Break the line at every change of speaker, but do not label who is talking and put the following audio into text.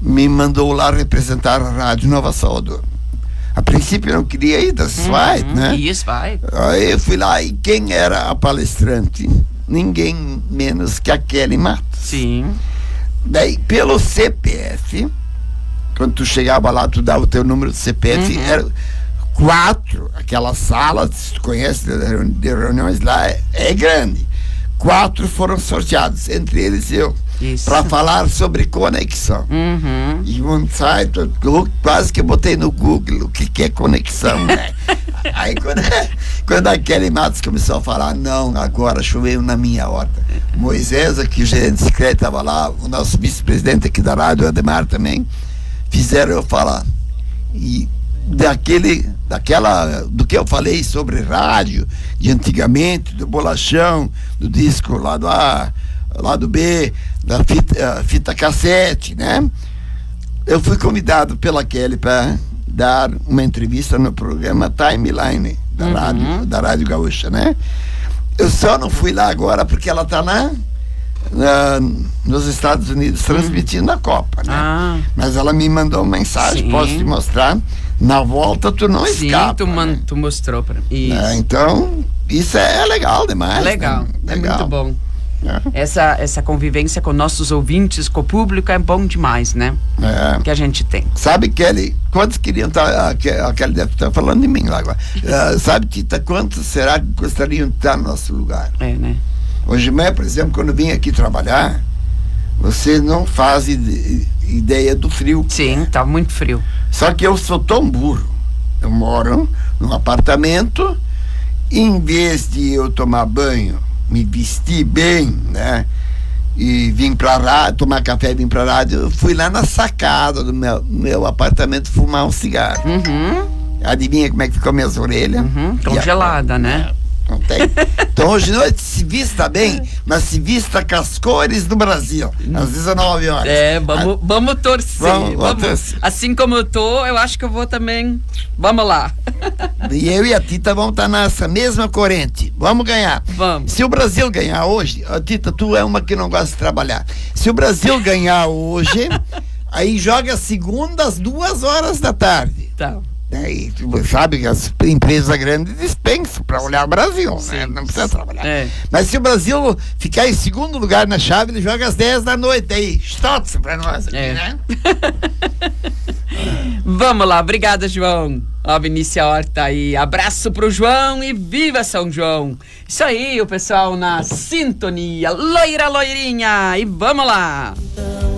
me mandou lá representar a Rádio Nova Salvador. A princípio eu não queria ir, das vai, né?
Isso, vai.
Aí eu fui lá e quem era a palestrante? Ninguém menos que a Kelly Matos.
Sim.
Daí, pelo CPF, quando tu chegava lá, tu dava o teu número de CPF, era 4, aquela sala, se tu conhece de reuniões lá, é grande. 4 foram sorteados, entre eles eu, para falar sobre conexão. E um site, quase que eu botei no Google o que é conexão, né? Aí quando a Kelly Matos começou a falar, não, agora choveu na minha horta. Moisés, aqui o gerente secreto estava lá, o nosso vice-presidente aqui da rádio, Ademar também, fizeram eu falar. E do que eu falei sobre rádio, de antigamente, do bolachão, do disco lá do A, lá do B, da fita cassete, né? Eu fui convidado pela Kelly para dar uma entrevista no programa Timeline da Rádio Gaúcha, né? Eu só não fui lá agora porque ela está nos Estados Unidos transmitindo a Copa, né? Mas ela me mandou uma mensagem, posso te mostrar. Na volta tu não escapa. Né?
Tu mostrou para mim.
Então, isso é legal demais.
Legal, né? É muito bom. Essa convivência com nossos ouvintes, com o público, é bom demais, né? Que a gente tem.
Sabe, Kelly, quantos queriam estar... A Kelly deve estar falando de mim lá agora. Sabe, Tita, quantos será que gostariam de estar no nosso lugar?
Né?
Hoje, por exemplo, quando eu vim aqui trabalhar, você não faz ideia do frio.
Sim, tá muito frio.
Só que eu sou tão burro. Eu moro num apartamento, em vez de eu tomar banho, me vestir bem, né? E vim pra rádio, tomar café e vim pra rádio, eu fui lá na sacada do meu apartamento fumar um cigarro. Adivinha como é que ficou minhas orelhas?
Congelada, né?
Não tem. Então hoje de noite se vista bem, mas se vista com as cores do Brasil. Às 19 horas.
Vamos torcer. Vamos. Assim como eu tô, eu acho que eu vou também. Vamos lá.
E eu e a Tita vamos estar nessa mesma corrente. Vamos ganhar.
Vamos.
Se o Brasil ganhar hoje, Tita, tu é uma que não gosta de trabalhar. Se o Brasil ganhar hoje, aí joga segunda às 2 horas da tarde.
Tá.
E tu sabe que as empresas grandes dispensam para olhar o Brasil, né? Não precisa trabalhar. Mas se o Brasil ficar em segundo lugar na chave, ele joga às 10 da noite. Aí, stotz para nós aqui, né?
Vamos lá, obrigada, João. Ó, Vinícius Horta aí. Abraço pro João e viva São João. Isso aí, o pessoal na sintonia. Loira, loirinha. E vamos lá.